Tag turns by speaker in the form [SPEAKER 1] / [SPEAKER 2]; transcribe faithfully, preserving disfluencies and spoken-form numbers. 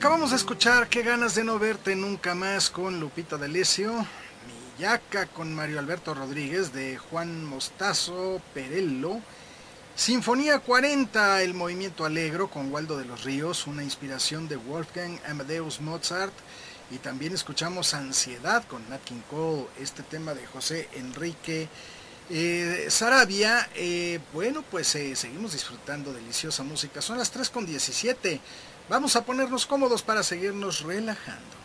[SPEAKER 1] Acabamos de escuchar Qué ganas de no verte nunca más con Lupita D'Alessio, Millaca con Mario Alberto Rodríguez de Juan Mostazo Perello, Sinfonía cuarenta, El movimiento alegro con Waldo de los Ríos, una inspiración de Wolfgang Amadeus Mozart, y también escuchamos Ansiedad con Nat King Cole, este tema de José Enrique eh, Sarabia. Eh, bueno, pues eh, seguimos disfrutando deliciosa música, son las tres con diecisiete. Vamos a ponernos cómodos para seguirnos relajando.